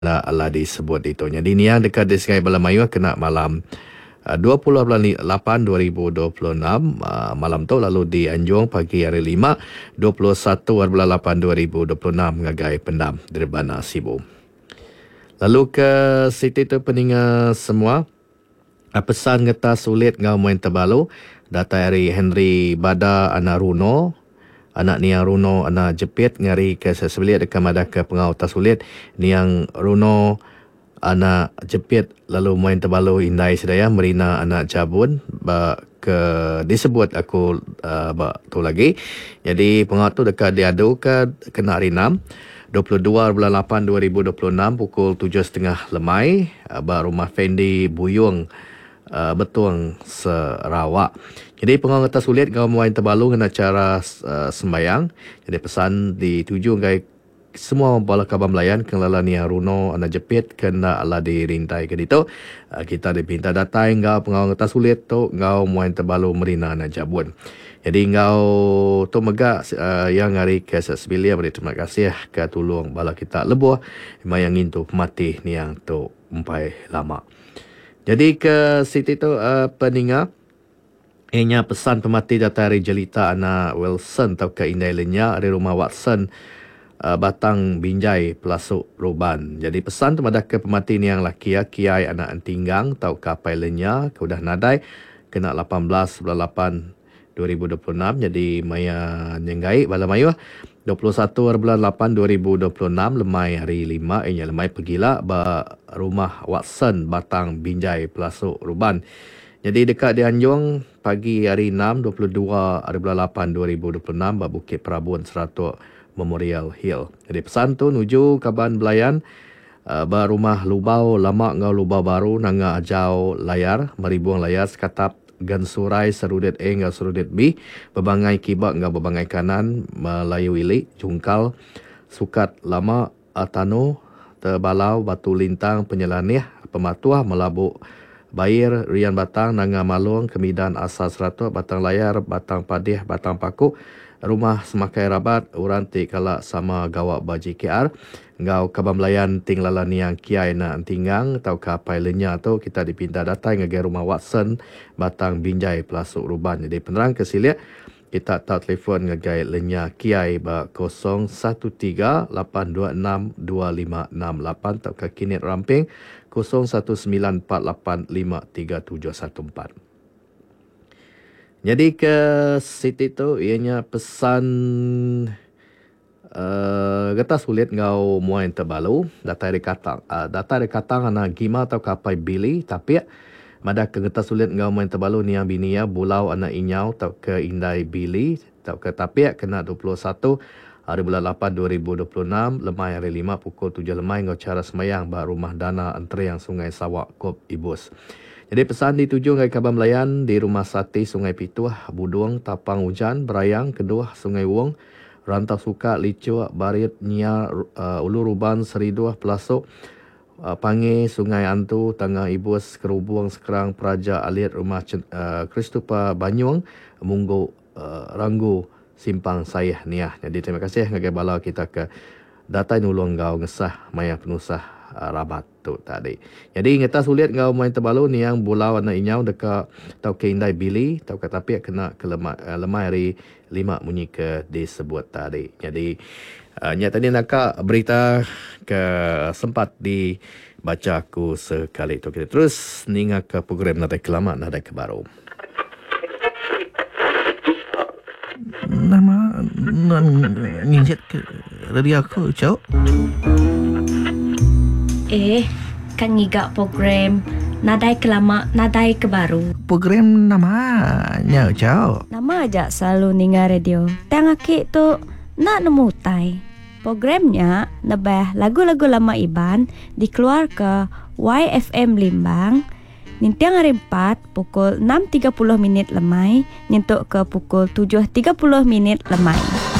lah disebut itu. Jadi ni yang dekat di Sungai Belamayu kena malam 20/8/2026 malam tu, lalu di Anjung pagi hari 5 21/8/2026 ngagai pendam di Rebana Sibu. Lalu ke Siti tu peninga semua, pesan ngeta sulit ngau main terbalu data hari Henry Bada anak Runo, anak Niang Runo anak jepit ngari ke sesebelit dekat madah ke pengau tas sulit Niang Runo anak jepit lalu main terbalu indai sedaya Merina anak Jabun ke disebut aku tu lagi. Jadi pengau tu dekat diadu ke kena hari 6 22/8/2026 pukul 7.30 lemai rumah Fendi Buyung Betuang Sarawak. Jadi pengau ngata sulit kau main terbalu dengan cara sembayang. Jadi pesan dituju ngai semua bala kabar melayan kelala Niang Runo anak jepit kena ala dirintai ke itu. Kita dipinta datai ngau pengau ngata sulit tu ngau main terbalu Merina anak Jabun. Jadi ngau tu megak yang hari ke sebilia beri terima kasih ke tolong bala kita lebuh mayang itu mati niang tu umpai lama. Jadi ke Siti tu peninga ianya pesan pemati data hari jelita anak Wilson tau ke indai lenya dari rumah Watson Batang Binjai Pelasuk Roban. Jadi pesan tu ada ke pemati ni yang laki Kiai anak Antinggang tau kapai lenya ke udah nadai kena 18/8/2026. Jadi maya nyenggai bala mayu 21/8/2026 lemai hari 5 ianya lemai pergila rumah Watson Batang Binjai Pelasuk Ruban. Jadi dekat di Anjung pagi hari 6 22/8/2026 Bukit Perabun Seratuk Memorial Hill. Jadi pesan tu nuju Kaban Belayan rumah Lubau lama ngau Lubau baru nanga ajau layar meribuang layar sekatap Gansurai Serudit A ngau Serudit B bebangai kibak ngau bebangai kanan Melayu Wili Jungkal Sukat Lama Atano Terbalau Batu Lintang Penyelanih Pematuah Melabuk Bair Rian Batang Nanga Malung Kemidan Asas Seratuk Batang Layar Batang Padih Batang Paku Rumah Semakai Rabat Uranti Kalak sama Gawak Baji KR ngau Kabam Melayan ting lala niang Kiai na Antinggang tau kapai lenya tu kita dipinta datang ngagi rumah Watson Batang Binjai Pelasuk Ruban. Jadi penerang kesilia kita tahu telefon ngagi lenya Kiai ba 0138262568 tau ke Kinit Ramping 0194853714. Jadi ke Siti tu ianya pesan gata sulit ngau muain terbalu data dari katang ana gima atau kapai bili tapi mada ke gata sulit ngau muain terbalu niang binia bulau ana inyau tau ke indai bili tau ke tapi kena 21/8/2026 lemai hari 5 pukul 7 lemai ngau cara semayang ba rumah dana antri yang Sungai Sawak Kop Ibus. Jadi pesan dituju ngai Kabar Melayan di Rumah Sati Sungai Pituah, Buduang, Tapang Hujan, Berayang, Keduah, Sungai Wong, Rantau Suka, Licua, Barit, Nia, Ulu Ruban, Seriduah, Pelasuk, Pangi, Sungai Antu, Tangah Ibus, Kerubuang, Sekerang, Praja, Alit, Rumah Kristupa, Banyuang, Munggu, Ranggu, Simpang Sayah, Niah. Jadi terima kasih ngagai bala kita ke data nulung ngau ngesah maya penusah rabat tu tadi. Jadi ngeta sulit ngau main terbalu ni yang bulau anak inyau dekat tau ke indai bili tau ke tapi kena ke lemai hari 5 bunyi ke disebut tadi. Jadi nya tadi nak berita ke sempat dibaca aku sekali tu. Kita terus ninga ke program nadai kelama nadai ke baru. Nama nginjek ke radio aku cok. Kan ngigak program nadai kelama nadai ke baru. Program namanya cok. Nama aja selalu ninga radio. Tengaki tu nak nemutai. Programnya nebah lagu-lagu lama Iban dikeluar ke YFM Limbang Nintiang hari 4 pukul 6.30 lemai nyentuk ke pukul 7.30 lemai.